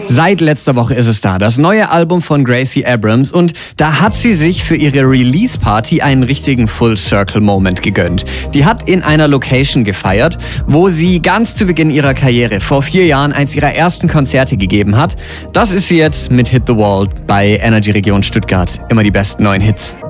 Seit letzter Woche ist es da, das neue Album von Gracie Abrams, und da hat sie sich für ihre Release-Party einen richtigen Full-Circle-Moment gegönnt. Die hat in einer Location gefeiert, wo sie ganz zu Beginn ihrer Karriere vor 4 Jahren eins ihrer ersten Konzerte gegeben hat. Das ist sie jetzt mit Hit the Wall bei Energy Region Stuttgart. Immer die besten neuen Hits.